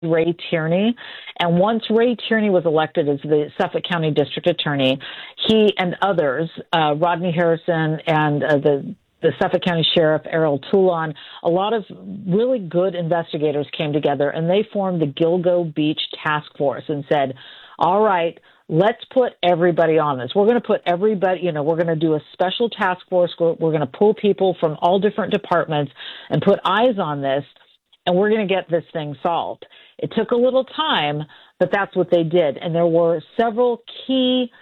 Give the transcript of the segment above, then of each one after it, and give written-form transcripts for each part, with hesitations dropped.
Ray Tierney. And once Ray Tierney was elected as the Suffolk County District Attorney, he and others, Rodney Harrison and the Suffolk County Sheriff, Errol Toulon, a lot of really good investigators came together, and they formed the Gilgo Beach Task Force and said, all right, let's put everybody on this. We're going to put everybody, we're going to do a special task force. We're going to pull people from all different departments and put eyes on this, and we're going to get this thing solved. It took a little time, but that's what they did. And there were several key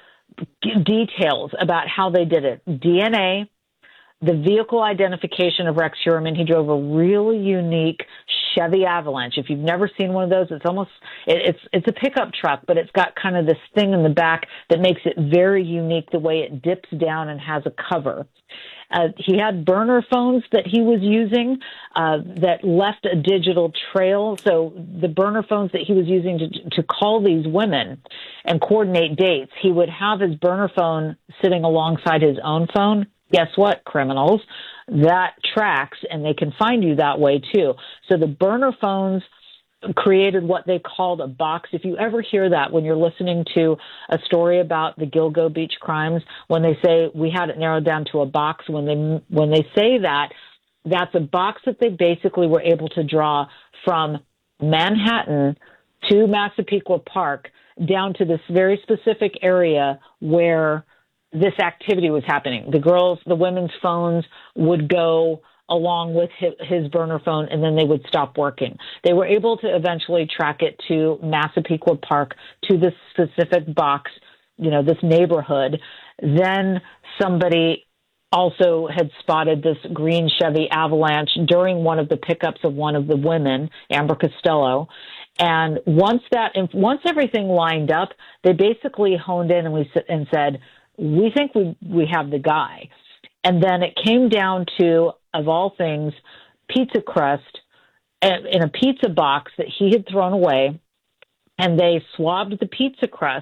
details about how they did it. DNA, the vehicle identification of Rex Heuermann. He drove a really unique Chevy Avalanche. If you've never seen one of those, it's a pickup truck, but it's got kind of this thing in the back that makes it very unique, the way it dips down and has a cover. He had burner phones that he was using that left a digital trail. So the burner phones that he was using to call these women and coordinate dates, he would have his burner phone sitting alongside his own phone. Guess what, criminals? That tracks, and they can find you that way, too. So the burner phones created what they called a box. If you ever hear that when you're listening to a story about the Gilgo Beach crimes, when they say we had it narrowed down to a box, when they say that, that's a box that they basically were able to draw from Manhattan to Massapequa Park down to this very specific area where this activity was happening. The women's phones would go along with his burner phone, and then they would stop working. They were able to eventually track it to Massapequa Park, to this specific box, this neighborhood. Then somebody also had spotted this green Chevy Avalanche during one of the pickups of one of the women, Amber Costello. And once everything lined up, they basically honed in and said, we think we have the guy. And then it came down to, of all things, pizza crust in a pizza box that he had thrown away. And they swabbed the pizza crust,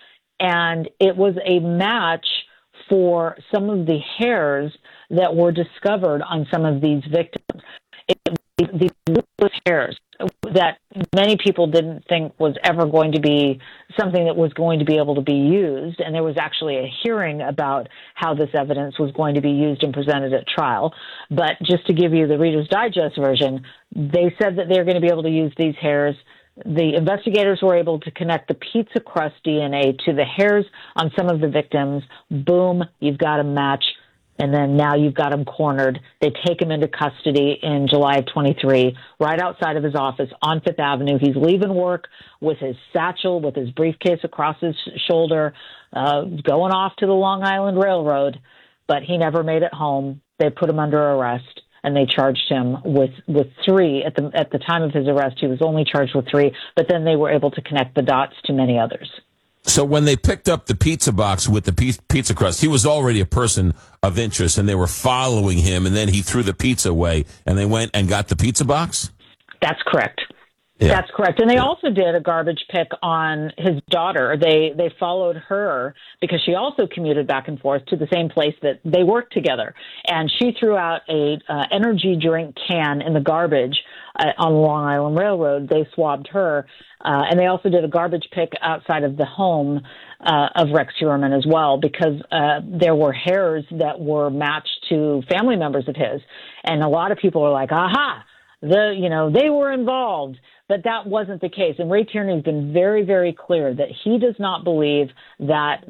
and it was a match for some of the hairs that were discovered on some of these victims. These ruthless hairs that many people didn't think was ever going to be something that was going to be able to be used. And there was actually a hearing about how this evidence was going to be used and presented at trial. But just to give you the Reader's Digest version, they said that they're going to be able to use these hairs. The investigators were able to connect the pizza crust DNA to the hairs on some of the victims. Boom, you've got a match. And then now you've got him cornered. They take him into custody in July of 23, right outside of his office on Fifth Avenue. He's leaving work with his satchel, with his briefcase across his shoulder, going off to the Long Island Railroad. But he never made it home. They put him under arrest, and they charged him with 3. At the time of his arrest, he was only charged with 3, but then they were able to connect the dots to many others. So when they picked up the pizza box with the pizza crust, he was already a person of interest, and they were following him, and then he threw the pizza away, and they went and got the pizza box? That's correct. Yeah. That's correct. And they also did a garbage pick on his daughter. They followed her because she also commuted back and forth to the same place that they worked together. And she threw out a energy drink can in the garbage on the Long Island Railroad. They swabbed her. And they also did a garbage pick outside of the home of Rex Heuermann as well, because there were hairs that were matched to family members of his. And a lot of people were like, aha, they were involved. But that wasn't the case. And Ray Tierney has been very, very clear that he does not believe that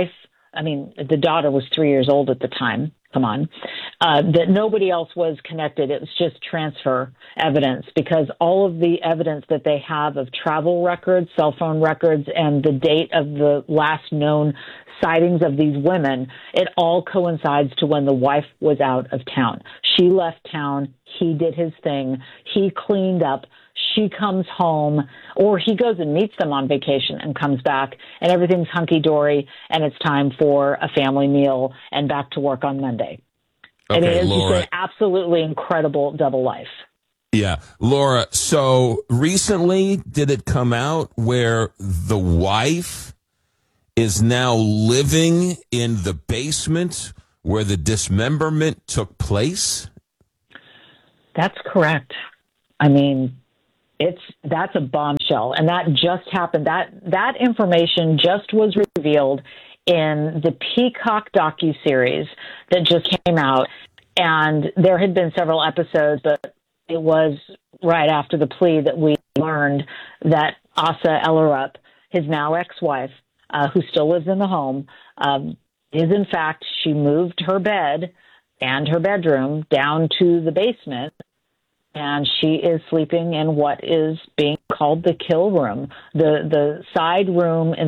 the daughter was 3 years old at the time. Come on, that nobody else was connected. It was just transfer evidence, because all of the evidence that they have of travel records, cell phone records, and the date of the last known sightings of these women, it all coincides to when the wife was out of town. She left town. He did his thing. He cleaned up. She comes home, or he goes and meets them on vacation and comes back, and everything's hunky-dory, and it's time for a family meal and back to work on Monday. Okay, it's Laura, just an absolutely incredible double life. Yeah. Laura, so recently did it come out where the wife is now living in the basement where the dismemberment took place? That's correct. I mean, That's a bombshell, and that just happened. That information just was revealed in the Peacock docuseries that just came out, and there had been several episodes, but it was right after the plea that we learned that Asa Ellerup, his now ex-wife, who still lives in the home, is in fact, she moved her bed and her bedroom down to the basement, and she is sleeping in what is being called the kill room, the side room in